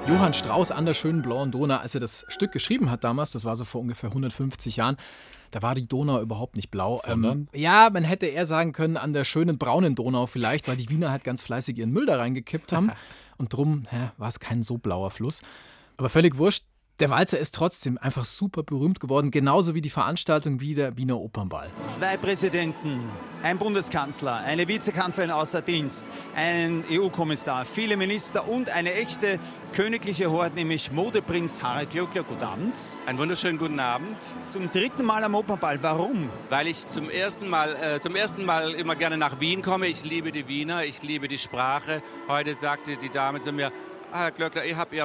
Johann Strauss an der schönen blauen Donau, als er das Stück geschrieben hat damals, das war so vor ungefähr 150 Jahren, da war die Donau überhaupt nicht blau. Ja, man hätte eher sagen können, an der schönen braunen Donau vielleicht, weil die Wiener halt ganz fleißig ihren Müll da reingekippt haben. Und drum war es kein so blauer Fluss. Aber völlig wurscht. Der Walzer ist trotzdem einfach super berühmt geworden, genauso wie die Veranstaltung wie der Wiener Opernball. 2 Präsidenten, ein Bundeskanzler, eine Vizekanzlerin außer Dienst, ein EU-Kommissar, viele Minister und eine echte königliche Horde, nämlich Modeprinz Harald Glöckler. Guten Abend. Einen wunderschönen guten Abend. Zum 3. Mal am Opernball. Warum? Weil ich zum ersten Mal immer gerne nach Wien komme. Ich liebe die Wiener, ich liebe die Sprache. Heute sagte die Dame zu mir: Herr Glöckler, ich habe Ihr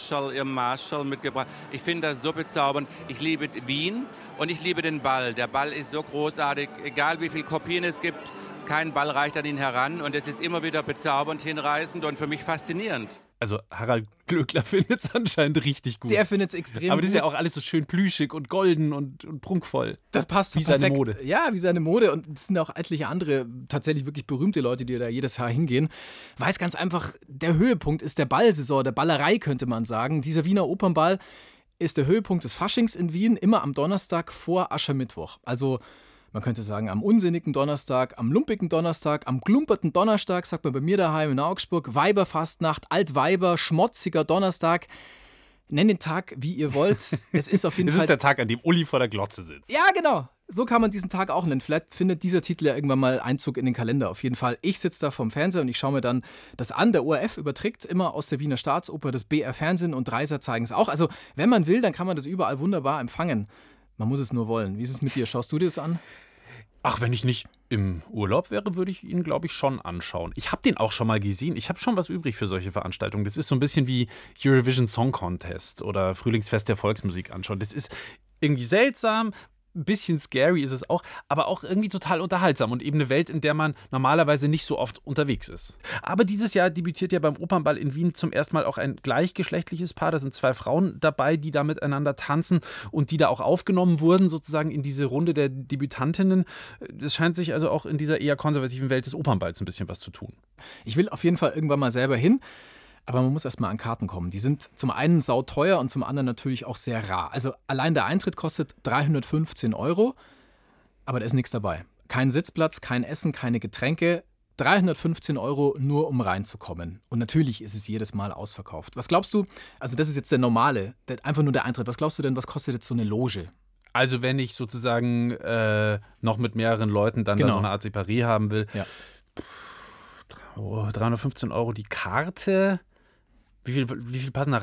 Marshall mitgebracht. Ich finde das so bezaubernd. Ich liebe Wien und ich liebe den Ball. Der Ball ist so großartig, egal wie viele Kopien es gibt. Kein Ball reicht an ihn heran und es ist immer wieder bezaubernd, hinreißend und für mich faszinierend. Also Harald Glöckler findet es anscheinend richtig gut. Der findet es extrem gut. Aber das ist ja auch alles so schön plüschig und golden und prunkvoll. Das passt wie perfekt. Seine Mode. Ja, wie seine Mode. Und es sind auch etliche andere tatsächlich wirklich berühmte Leute, die da jedes Jahr hingehen. Weiß ganz einfach, der Höhepunkt ist der Ballsaison, der Ballerei könnte man sagen. Dieser Wiener Opernball ist der Höhepunkt des Faschings in Wien, immer am Donnerstag vor Aschermittwoch. Also man könnte sagen, am unsinnigen Donnerstag, am lumpigen Donnerstag, am glumperten Donnerstag, sagt man bei mir daheim in Augsburg, Weiberfastnacht, Altweiber, schmotziger Donnerstag. Nennt den Tag, wie ihr wollt. Es ist auf jeden Fall. Es ist der Tag, an dem Uli vor der Glotze sitzt. Ja, genau. So kann man diesen Tag auch nennen. Vielleicht findet dieser Titel ja irgendwann mal Einzug in den Kalender. Auf jeden Fall. Ich sitze da vorm Fernseher und ich schaue mir dann das an. Der ORF überträgt immer aus der Wiener Staatsoper, das BR Fernsehen und Dreiser zeigen es auch. Also, wenn man will, dann kann man das überall wunderbar empfangen. Man muss es nur wollen. Wie ist es mit dir? Schaust du dir das an? Ach, wenn ich nicht im Urlaub wäre, würde ich ihn, glaube ich, schon anschauen. Ich habe den auch schon mal gesehen. Ich habe schon was übrig für solche Veranstaltungen. Das ist so ein bisschen wie Eurovision Song Contest oder Frühlingsfest der Volksmusik anschauen. Das ist irgendwie seltsam. Ein bisschen scary ist es auch, aber auch irgendwie total unterhaltsam und eben eine Welt, in der man normalerweise nicht so oft unterwegs ist. Aber dieses Jahr debütiert ja beim Opernball in Wien zum ersten Mal auch ein gleichgeschlechtliches Paar. Da sind 2 Frauen dabei, die da miteinander tanzen und die da auch aufgenommen wurden, sozusagen in diese Runde der Debütantinnen. Es scheint sich also auch in dieser eher konservativen Welt des Opernballs ein bisschen was zu tun. Ich will auf jeden Fall irgendwann mal selber hin. Aber man muss erstmal an Karten kommen. Die sind zum einen sauteuer und zum anderen natürlich auch sehr rar. Also allein der Eintritt kostet 315 €, aber da ist nichts dabei. Kein Sitzplatz, kein Essen, keine Getränke. 315 € nur, um reinzukommen. Und natürlich ist es jedes Mal ausverkauft. Was glaubst du, also das ist jetzt der normale, einfach nur der Eintritt. Was glaubst du denn, was kostet jetzt so eine Loge? Also wenn ich sozusagen noch mit mehreren Leuten dann da so eine Art Separé haben will. Ja. 315 € die Karte. Wie viel passen da